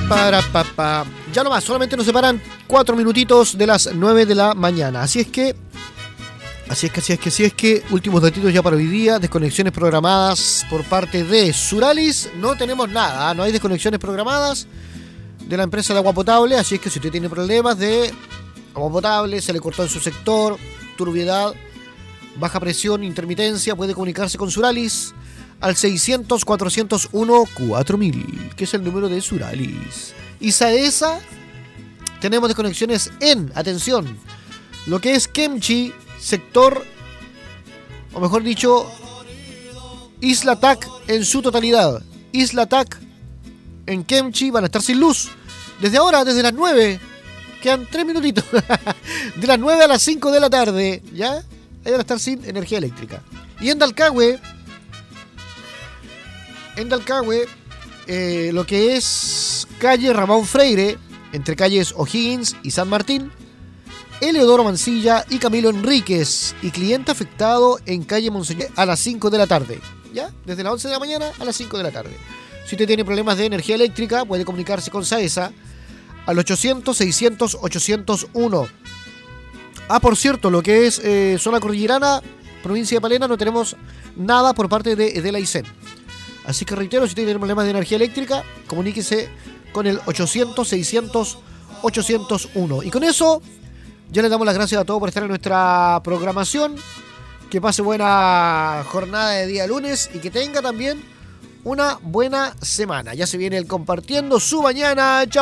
Para, pa, pa. Ya nomás, solamente nos separan 4 minutitos de las 9 de la mañana. Así es que, últimos datitos ya para hoy día. Desconexiones programadas por parte de Suralis. No tenemos nada, no hay desconexiones programadas de la empresa de agua potable. Así es que si usted tiene problemas de agua potable, se le cortó en su sector, turbiedad, baja presión, intermitencia, puede comunicarse con Suralis al 600-401-4000, que es el número de Suralis. Y Saesa, tenemos desconexiones en, atención, lo que es Kemchi, sector, o mejor dicho, Isla Tac en su totalidad. Isla Tac en Kemchi van a estar sin luz. Desde ahora, desde las 9, quedan 3 minutitos. De las 9 a las 5 de la tarde, ¿ya? Ahí van a estar sin energía eléctrica. Y en Dalcahue, lo que es calle Ramón Freire, entre calles O'Higgins y San Martín, Eleodoro Mancilla y Camilo Enríquez, y cliente afectado en calle Monseñor a las 5 de la tarde, ¿ya? Desde las 11 de la mañana a las 5 de la tarde. Si usted tiene problemas de energía eléctrica, puede comunicarse con Saesa al 800-600-801. Ah, por cierto, lo que es zona cordillerana, provincia de Palena, no tenemos nada por parte de la ICEN. Así que reitero, si tienen problemas de energía eléctrica, comuníquese con el 800-600-801. Y con eso, ya les damos las gracias a todos por estar en nuestra programación. Que pase buena jornada de día lunes y que tenga también una buena semana. Ya se viene el compartiendo su mañana. Chao.